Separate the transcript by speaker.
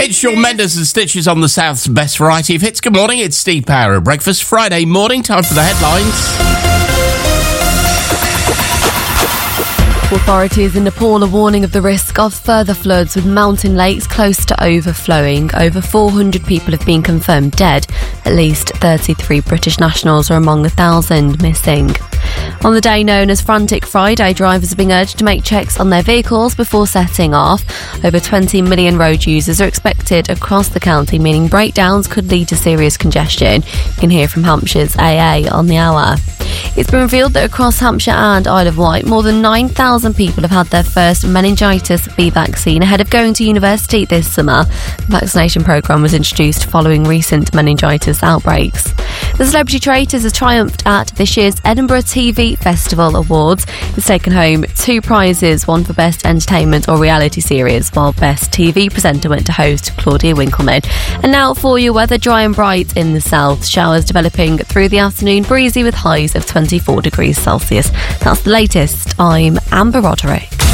Speaker 1: It's Shawn Mendes and Stitches on the South's best variety of hits. Good morning, it's Steve Power at breakfast. Friday morning, time for the headlines.
Speaker 2: Authorities in Nepal are warning of the risk of further floods, with mountain lakes close to overflowing. Over 400 people have been confirmed dead. At least 33 British nationals are among 1,000 missing. On the day known as Frantic Friday, drivers are being urged to make checks on their vehicles before setting off. Over 20 million road users are expected across the county, meaning breakdowns could lead to serious congestion. You can hear from Hampshire's AA on the hour. It's been revealed that across Hampshire and Isle of Wight, more than 9,000 people have had their first meningitis B vaccine ahead of going to university this summer. The vaccination programme was introduced following recent meningitis outbreaks. The Celebrity Traitors has triumphed at this year's Edinburgh TV Festival Awards. It's taken home 2 prizes, one for Best Entertainment or Reality Series, while Best TV Presenter went to host Claudia Winkleman. And now for your weather, dry and bright in the south. Showers developing through the afternoon, breezy with highs of 24 degrees Celsius. That's the latest. I'm Amber Roderick.